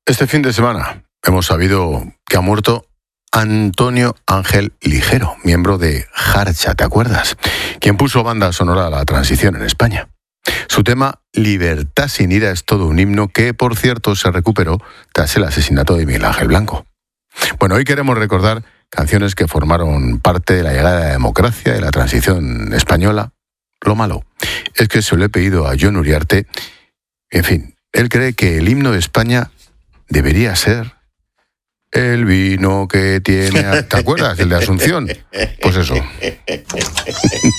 Este fin de semana hemos sabido que ha muerto Antonio Ángel Ligero, miembro de Jarcha, ¿te acuerdas? Quien puso banda sonora a la transición en España. Su tema Libertad sin ira es todo un himno que, por cierto, se recuperó tras el asesinato de Miguel Ángel Blanco. Bueno, hoy queremos recordar canciones que formaron parte de la llegada de la democracia y la transición española. Lo malo es que se lo he pedido a Jon Uriarte. En fin, él cree que el himno de España debería ser el vino que tiene... ¿Te acuerdas? El de Asunción. Pues eso.